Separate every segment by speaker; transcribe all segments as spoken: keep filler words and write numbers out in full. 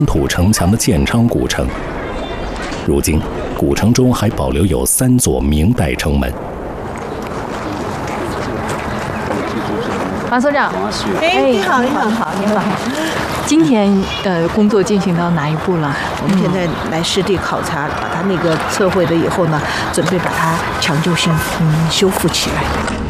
Speaker 1: 土城墙的建昌古城。如今，古城中还保留有三座明代城门。
Speaker 2: 王所长，
Speaker 3: 哎，你好，你好，
Speaker 2: 好，你好。今天呃，工作进行到哪一步了？
Speaker 3: 我们现在来实地考察，把它那个测绘了以后呢，准备把它抢救性嗯修复起来。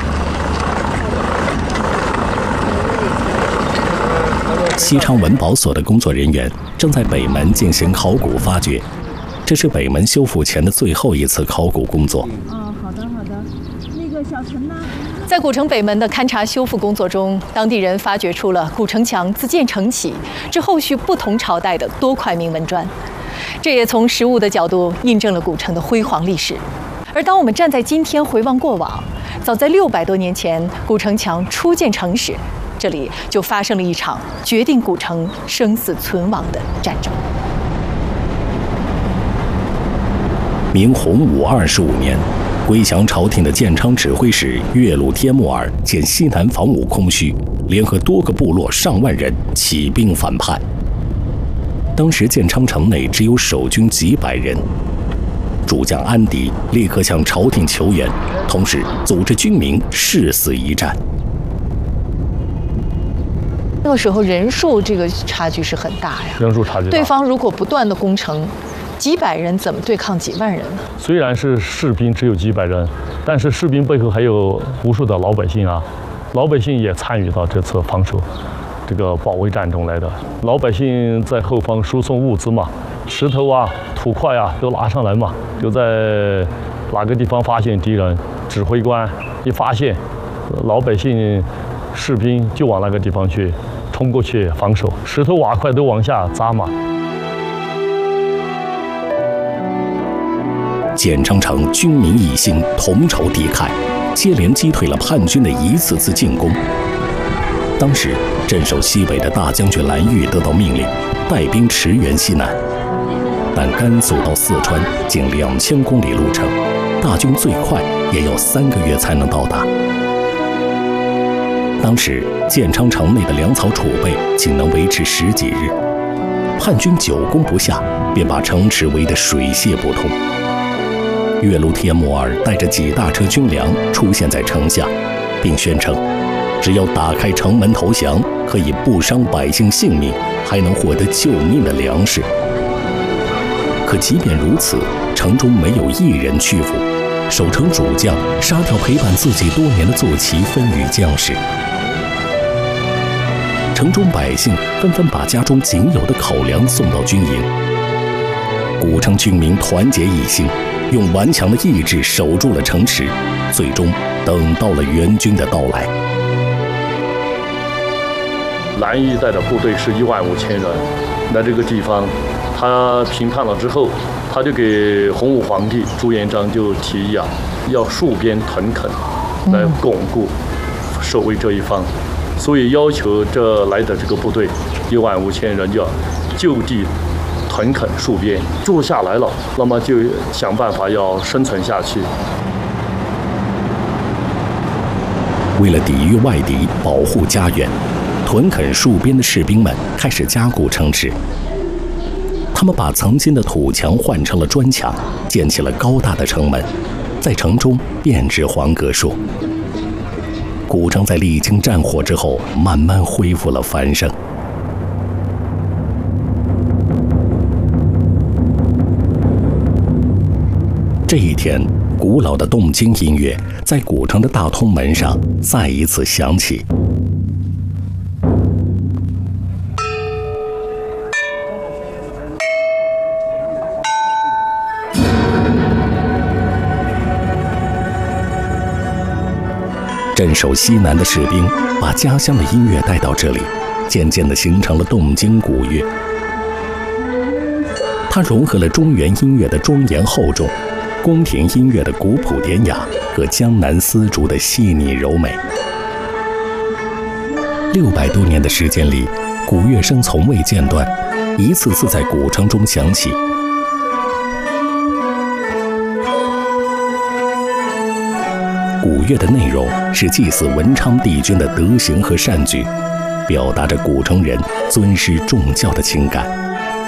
Speaker 1: 西昌文保所的工作人员正在北门进行考古发掘，这是北门修复前的最后一次考古工作。
Speaker 2: 哦，好的，好的。那个小陈呢？在古城北门的勘察修复工作中，当地人发掘出了古城墙自建成起至后续不同朝代的多块铭文砖，这也从实物的角度印证了古城的辉煌历史。而当我们站在今天回望过往，早在六百多年前，古城墙初建成时，这里就发生了一场决定古城生死存亡的战争。
Speaker 1: 明洪武二十五年，归降朝廷的建昌指挥使岳禄帖木儿见西南防务空虚，联合多个部落上万人起兵反叛。当时建昌城内只有守军几百人，主将安迪立刻向朝廷求援，同时组织军民誓死一战。
Speaker 2: 那个时候人数这个差距是很大呀，
Speaker 4: 人数差距大。
Speaker 2: 对方如果不断的攻城，几百人怎么对抗几万人呢？
Speaker 4: 虽然是士兵只有几百人，但是士兵背后还有无数的老百姓啊，老百姓也参与到这次防守、这个保卫战中来的。老百姓在后方输送物资嘛，石头啊、土块啊都拉上来嘛，就在哪个地方发现敌人，指挥官一发现，老百姓、士兵就往那个地方去，冲过去防守，石头瓦块都往下砸嘛。
Speaker 1: 建昌城军民一心，同仇敌忾，接连击退了叛军的一次次进攻。当时镇守西北的大将军蓝玉得到命令，带兵驰援西南，但甘肃到四川近两千公里路程，大军最快也要三个月才能到达。当时建昌城内的粮草储备仅能维持十几日，叛军久攻不下，便把城池围得水泄不通。岳禄帖木儿带着几大车军粮出现在城下，并宣称，只要打开城门投降，可以不伤百姓性命，还能获得救命的粮食。可即便如此，城中没有一人屈服，守城主将杀掉陪伴自己多年的坐骑分与将士。城中百姓纷纷把家中仅有的口粮送到军营。古城军民团结一心，用顽强的意志守住了城池，最终等到了援军的到来。
Speaker 4: 蓝玉带的部队是一万五千人，来这个地方，他平叛了之后，他就给洪武皇帝朱元璋就提议啊，要戍边屯垦，来巩固守卫这一方，所以要求这来的这个部队一万五千人要就地屯垦戍边，住下来了，那么就想办法要生存下去。
Speaker 1: 为了抵御外敌，保护家园，屯垦戍边的士兵们开始加固城池。他们把曾经的土墙换成了砖墙，建起了高大的城门，在城中编织黄葛树。古城在历经战火之后，慢慢恢复了繁盛。这一天，古老的动经音乐在古城的大通门上再一次响起。镇守西南的士兵把家乡的音乐带到这里，渐渐地形成了动经古乐。它融合了中原音乐的庄严厚重，宫廷音乐的古朴典雅和江南丝竹的细腻柔美。六百多年的时间里，古乐声从未间断，一次次在古城中响起。古乐的内容是祭祀文昌帝君的德行和善举，表达着古城人尊师重教的情感。